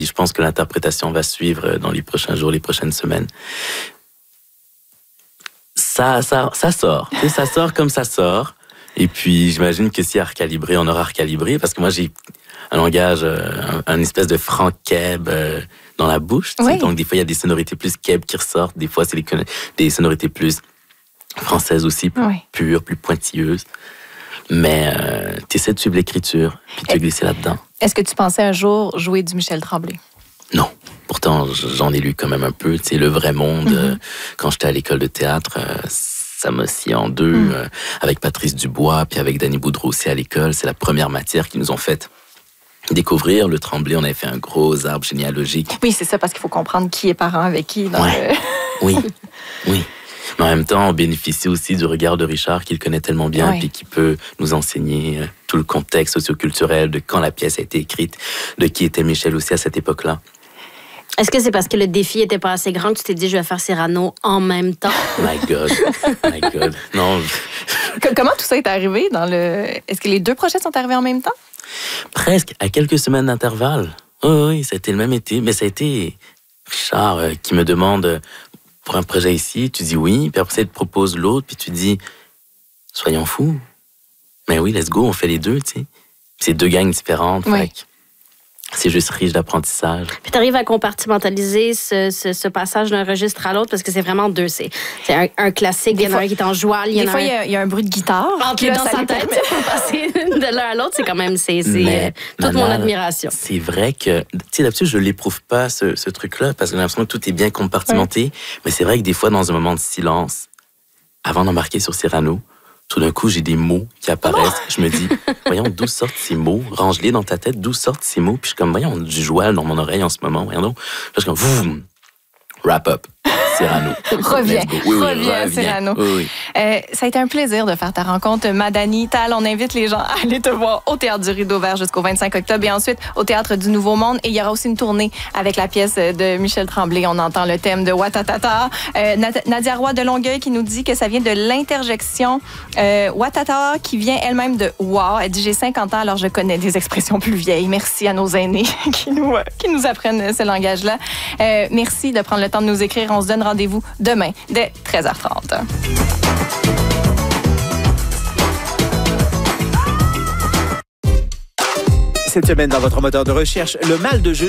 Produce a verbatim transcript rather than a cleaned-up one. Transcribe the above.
Je pense que l'interprétation va suivre dans les prochains jours, les prochaines semaines. Ça, ça, ça sort. Et ça sort comme ça sort. Et puis, j'imagine que si à recalibrer, on aura recalibré. Parce que moi, j'ai un langage, un, un espèce de franc keb euh, dans la bouche. Oui. Donc, des fois, il y a des sonorités plus keb qui ressortent. Des fois, c'est des, des sonorités plus françaises aussi, plus oui. pures, plus pointilleuses. Mais euh, tu essaies de suivre l'écriture, puis te glisser là-dedans. Est-ce que tu pensais un jour jouer du Michel Tremblay? Non. Pourtant, j'en ai lu quand même un peu. Tu sais, Le Vrai Monde, mm-hmm. euh, quand j'étais à l'école de théâtre, euh, ça m'a scié en deux. Mm. Euh, avec Patrice Dubois, puis avec Danny Boudreau aussi à l'école. C'est la première matière qu'ils nous ont fait découvrir. Le Tremblay, on avait fait un gros arbre généalogique. Oui, c'est ça, parce qu'il faut comprendre qui est parent avec qui. Dans ouais. le... oui, oui. Mais en même temps, on bénéficie aussi du regard de Richard, qu'il connaît tellement bien, oui. puis qui peut nous enseigner tout le contexte socio-culturel de quand la pièce a été écrite, de qui était Michel aussi à cette époque-là. Est-ce que c'est parce que le défi était pas assez grand que tu t'es dit je vais faire Cyrano en même temps? My God, my God, non. Comment tout ça est arrivé dans le... Est-ce que les deux projets sont arrivés en même temps? Presque, à quelques semaines d'intervalle. Oh, oui, ça a été le même été, mais ça a été Richard euh, qui me demande euh, pour un projet ici, tu dis oui, puis après ça, il te propose l'autre, puis tu dis soyons fous. Mais oui, let's go, on fait les deux, tu sais. C'est deux gangs différentes, oui. fait que c'est juste riche d'apprentissage. Puis tu arrives à compartimentaliser ce, ce, ce passage d'un registre à l'autre parce que c'est vraiment deux. C'est, c'est un, un classique, il y en a un qui est en joual. Des fois, il y, a, il y a un bruit de guitare. Qui est dans sa tête, pour passer de l'un à l'autre, c'est quand même c'est, c'est mais, toute Nana, mon admiration. C'est vrai que, tu sais, d'habitude, je ne l'éprouve pas, ce, ce truc-là, parce que j'ai l'impression que tout est bien compartimenté. Oui. Mais c'est vrai que des fois, dans un moment de silence, avant d'embarquer sur Cyrano, tout d'un coup, j'ai des mots qui apparaissent. Oh! Je me dis, voyons, d'où sortent ces mots? Range-les dans ta tête, d'où sortent ces mots? Puis je suis comme, voyons, du joual dans mon oreille en ce moment. Voyons donc. Puis je suis comme, voum, wrap up. Cyrano. Reviens, oui, oui, reviens, Cyrano. Oui, oui. Euh, ça a été un plaisir de faire ta rencontre, Madani Tal. On invite les gens à aller te voir au Théâtre du Rideau Vert jusqu'au vingt-cinq octobre et ensuite au Théâtre du Nouveau Monde. Et il y aura aussi une tournée avec la pièce de Michel Tremblay. On entend le thème de Watatata. Euh, Nadia Roy de Longueuil qui nous dit que ça vient de l'interjection euh, Watata qui vient elle-même de Wa. Elle dit, j'ai cinquante ans, alors je connais des expressions plus vieilles. Merci à nos aînés qui nous, euh, qui nous apprennent ce langage-là. Euh, merci de prendre le temps de nous écrire. On se donne rendez-vous demain dès treize heures trente. Cette semaine, dans votre moteur de recherche, le mal de genou